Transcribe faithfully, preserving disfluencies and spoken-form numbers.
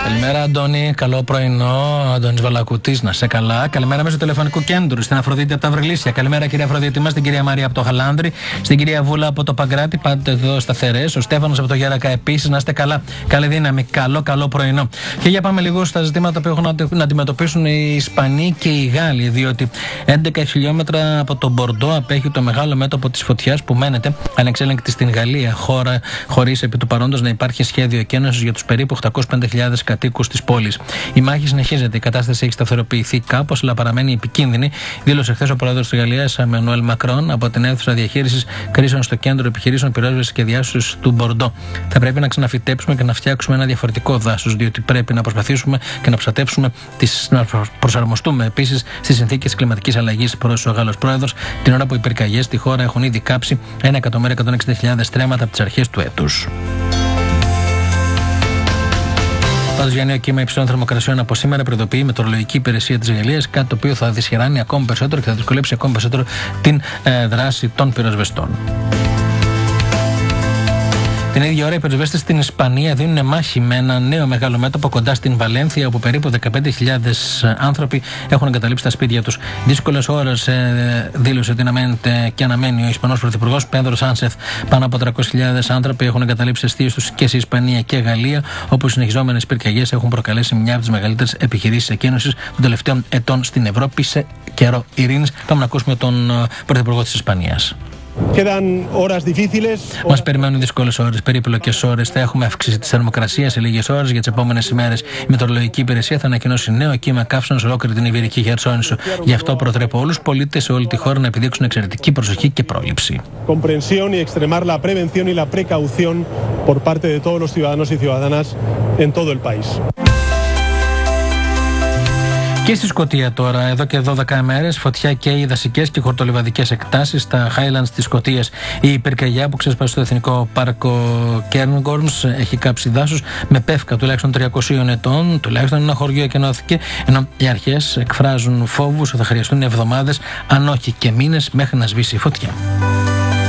Καλημέρα, Αντώνη. Καλό πρωινό. Αντώνης Βαλακουτής, να σε καλά. Καλημέρα μέσω τηλεφωνικού κέντρου στην Αφροδίτη από τα Βρυλίσια. Καλημέρα, κυρία Αφροδίτη μας, στην κυρία Μαρία από το Χαλάνδρι, στην κυρία Βούλα από το Παγκράτη. Πάτε εδώ σταθερές. Ο Στέφανος από το Γέρακα επίσης. Να είστε καλά. Καλή δύναμη. Καλό, καλό πρωινό. Και για πάμε λίγο στα ζητήματα που έχουν να αντιμετωπίσουν οι Ισπανοί και οι Γάλλοι. Διότι έντεκα χιλιόμετρα από το Μπορντό απέχει το μεγάλο μέτωπο της φωτιάς που μένεται ανεξέλεγκτη στην Γαλλία, χώρα χωρίς επί του παρόντος να υπάρχει σχέδιο εκένωσης για τους περίπου οκτακόσιες πενήντα χιλιάδες κατοίκους της πόλης. Η μάχη συνεχίζεται. Η κατάσταση έχει σταθεροποιηθεί κάπως, αλλά παραμένει επικίνδυνη, δήλωσε χθες ο πρόεδρος της Γαλλίας, Εμμανουέλ Μακρόν, από την αίθουσα διαχείρισης κρίσεων στο κέντρο επιχειρήσεων πυρόσβεσης και διάσωσης του Μπορντό. Θα πρέπει να ξαναφυτέψουμε και να φτιάξουμε ένα διαφορετικό δάσος, διότι πρέπει να προσπαθήσουμε και να προστατεύσουμε, τις, να προσαρμοστούμε επίσης στις συνθήκες κλιματικής αλλαγής, πρόσθεσε ο Γάλλος πρόεδρος, την ώρα που οι πυρκαγιές στη χώρα έχουν ήδη κάψει ένα εκατομμύριο εκατόν εξήντα χιλιάδες στρέμματα από τις αρχές του έτους. Πάντως, για νέο κύμα υψηλών θερμοκρασιών από σήμερα προειδοποιεί η Μετεωρολογική Υπηρεσία της Γαλλίας, κάτι το οποίο θα δυσχεράνει ακόμη περισσότερο και θα δυσκολέψει ακόμη περισσότερο την ε, δράση των πυροσβεστών. Την ίδια ώρα, οι πυροσβέστες στην Ισπανία δίνουν μάχη με ένα νέο μεγάλο μέτωπο κοντά στην Βαλένθια, όπου περίπου δεκαπέντε χιλιάδες άνθρωποι έχουν εγκαταλείψει τα σπίτια τους. Δύσκολες ώρες, ε, δήλωσε ότι αναμένεται και αναμένει ο Ισπανός Πρωθυπουργός Πέδρο Σάνσεθ. Πάνω από τριακόσιες χιλιάδες άνθρωποι έχουν εγκαταλείψει τις αιστείες τους και σε Ισπανία και Γαλλία, όπου οι συνεχιζόμενες πυρκαγιές έχουν προκαλέσει μια από τις μεγαλύτερες επιχειρήσεις εκένωσης των τελευταίων ετών στην Ευρώπη σε καιρό ειρήνης. Πάμε να ακούσουμε τον Πρωθυπουργό της Ισπανίας. Μας περιμένουν δύσκολες ώρες, περίπλοκες ώρες. Θα έχουμε αύξηση της θερμοκρασίας σε λίγες ώρες για τις επόμενες ημέρες. Η Μετεωρολογική Υπηρεσία θα ανακοινώσει νέο κύμα καύσεων σε ολόκληρη την Ιβηρική Χερσόνησο. Γι' αυτό προτρέπω όλους τους πολίτες σε όλη τη χώρα να επιδείξουν εξαιρετική προσοχή και πρόληψη. Comprensión y extremar la prevención y la precaución por parte de todos los ciudadanos y ciudadanas en todo el país. Και στη Σκωτία τώρα, εδώ και δώδεκα ημέρες, φωτιά καίει δασικές και χορτολιβαδικές εκτάσεις στα Highlands της Σκωτίας. Η πυρκαγιά που ξέσπασε στο Εθνικό Πάρκο Cairngorms έχει κάψει δάσους με πεύκα τουλάχιστον τριακοσίων ετών. Τουλάχιστον ένα χωριό εκενώθηκε, ενώ οι αρχές εκφράζουν φόβους ότι θα χρειαστούν εβδομάδες, αν όχι και μήνες, μέχρι να σβήσει η φωτιά.